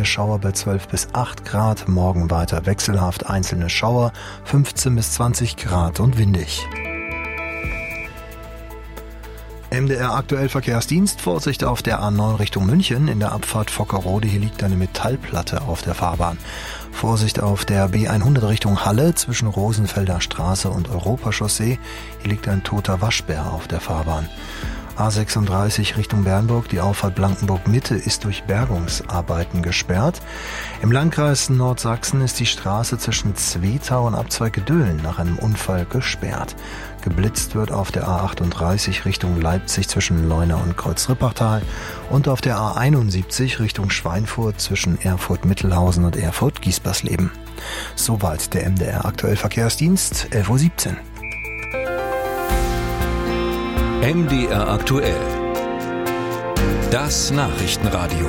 einzelne Schauer bei 12 bis 8 Grad. Morgen weiter wechselhaft einzelne Schauer, 15 bis 20 Grad und windig. MDR aktuell Verkehrsdienst. Vorsicht auf der A9 Richtung München. In der Abfahrt Fockerode, hier liegt eine Metallplatte auf der Fahrbahn. Vorsicht auf der B100 Richtung Halle zwischen Rosenfelder Straße und Europachaussee. Hier liegt ein toter Waschbär auf der Fahrbahn. A36 Richtung Bernburg, die Auffahrt Blankenburg-Mitte ist durch Bergungsarbeiten gesperrt. Im Landkreis Nordsachsen ist die Straße zwischen Zwetau und Abzweig Döhlen nach einem Unfall gesperrt. Geblitzt wird auf der A38 Richtung Leipzig zwischen Leuna und Kreuz-Rippachtal und auf der A71 Richtung Schweinfurt zwischen Erfurt-Mittelhausen und Erfurt-Giespersleben. Soweit der MDR aktuell Verkehrsdienst, 11:17 Uhr. MDR aktuell. Das Nachrichtenradio.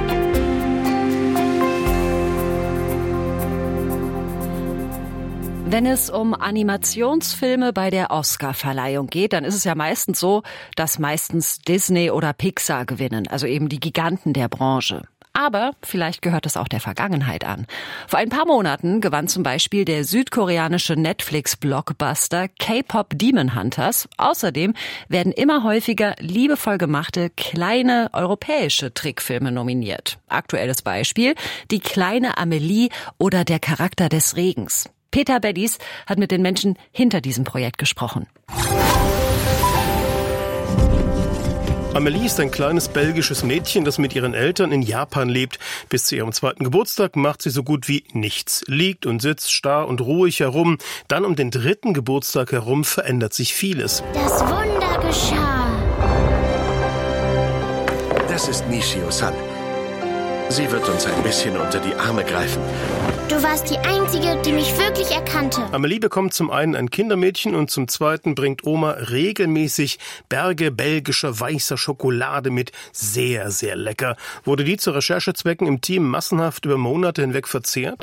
Wenn es um Animationsfilme bei der Oscar-Verleihung geht, dann ist es ja meistens so, dass meistens Disney oder Pixar gewinnen, also eben die Giganten der Branche. Aber vielleicht gehört es auch der Vergangenheit an. Vor ein paar Monaten gewann zum Beispiel der südkoreanische Netflix-Blockbuster K-Pop Demon Hunters. Außerdem werden immer häufiger liebevoll gemachte kleine europäische Trickfilme nominiert. Aktuelles Beispiel: Die kleine Amelie oder Der Charakter des Regens. Peter Beddies hat mit den Menschen hinter diesem Projekt gesprochen. Amelie ist ein kleines belgisches Mädchen, das mit ihren Eltern in Japan lebt. Bis zu ihrem 2. Geburtstag macht sie so gut wie nichts. Liegt und sitzt starr und ruhig herum. Dann um den 3. Geburtstag herum verändert sich vieles. Das Wunder geschah. Das ist Nishio-san. Sie wird uns ein bisschen unter die Arme greifen. Du warst die Einzige, die mich wirklich erkannte. Amelie bekommt zum einen ein Kindermädchen und zum zweiten bringt Oma regelmäßig Berge belgischer weißer Schokolade mit. Sehr, sehr lecker. Wurde die zu Recherchezwecken im Team massenhaft über Monate hinweg verzehrt?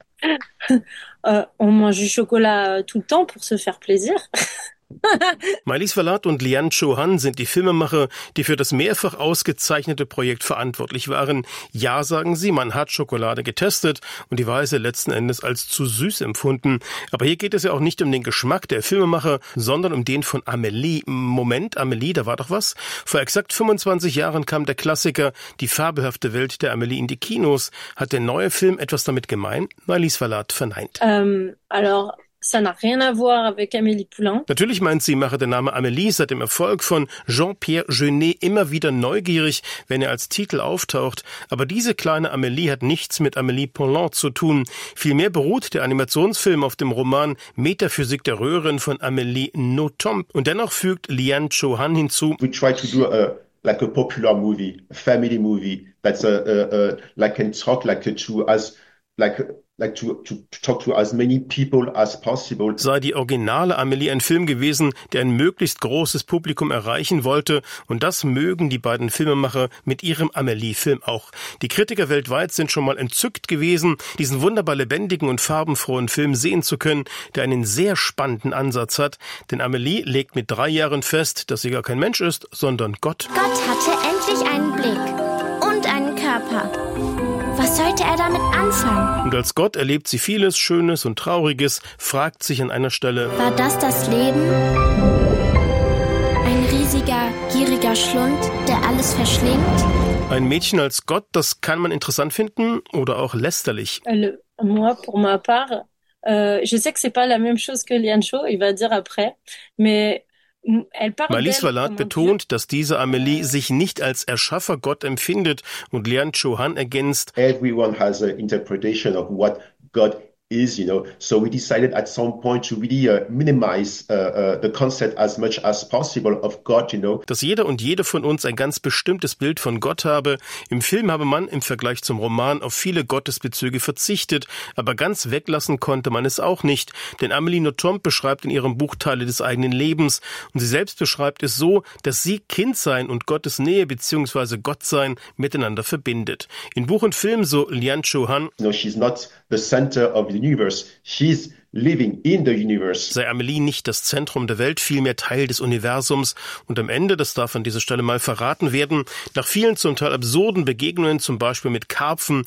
On mange du chocolat tout le temps pour se faire plaisir. Maëlys Vallat und Lian Cho-han sind die Filmemacher, die für das mehrfach ausgezeichnete Projekt verantwortlich waren. Ja, sagen sie, man hat Schokolade getestet und die Weiße letzten Endes als zu süß empfunden. Aber hier geht es ja auch nicht um den Geschmack der Filmemacher, sondern um den von Amelie. Moment, Amelie, da war doch was? Vor exakt 25 Jahren kam der Klassiker Die fabelhafte Welt der Amelie in die Kinos. Hat der neue Film etwas damit gemein? Maëlys Vallat verneint. Ça n'a rien à voir avec Amélie Poulain. Natürlich meint sie, mache der Name Amélie seit dem Erfolg von Jean-Pierre Jeunet immer wieder neugierig, wenn er als Titel auftaucht. Aber diese kleine Amélie hat nichts mit Amélie Poulain zu tun. Vielmehr beruht der Animationsfilm auf dem Roman Metaphysik der Röhren von Amélie Nothomb. Und dennoch fügt Lian Cho-han hinzu: We try to do like a popular movie, a family movie that's like can talk to us like to talk to as many people as possible. Sei die originale Amelie ein Film gewesen, der ein möglichst großes Publikum erreichen wollte, und das mögen die beiden Filmemacher mit ihrem Amelie-Film auch. Die Kritiker weltweit sind schon mal entzückt gewesen, diesen wunderbar lebendigen und farbenfrohen Film sehen zu können, der einen sehr spannenden Ansatz hat, denn Amelie legt mit 3 Jahren fest, dass sie gar kein Mensch ist, sondern Gott. Gott hatte endlich einen Blick und einen Körper. Was sollte er damit anfangen? Und als Gott erlebt sie vieles Schönes und Trauriges, fragt sich an einer Stelle: War das Leben? Ein riesiger, gieriger Schlund, der alles verschlingt? Ein Mädchen als Gott, das kann man interessant finden oder auch lästerlich. Moi, pour ma part, je sais que c'est pas la même chose que Lian Cho, il va dire après, mais Maëlys Vallat betont, dass diese Amelie sich nicht als Erschaffer-Gott empfindet, und Lian Cho-han ergänzt: Everyone has an interpretation of what God is, So we decided at some point to really minimize the concept as much as possible of God, Dass jeder und jede von uns ein ganz bestimmtes Bild von Gott habe. Im Film habe man im Vergleich zum Roman auf viele Gottesbezüge verzichtet, aber ganz weglassen konnte man es auch nicht. Denn Amélie Nothomb beschreibt in ihrem Buch Teile des eigenen Lebens, und sie selbst beschreibt es so, dass sie Kindsein und Gottes Nähe bzw. Gottsein miteinander verbindet. In Buch und Film, so Lian Cho-han, she's not the center of the universe. She's living in the universe. Sei Amelie nicht das Zentrum der Welt, vielmehr Teil des Universums. Und am Ende, das darf an dieser Stelle mal verraten werden, nach vielen zum Teil absurden Begegnungen, zum Beispiel mit Karpfen,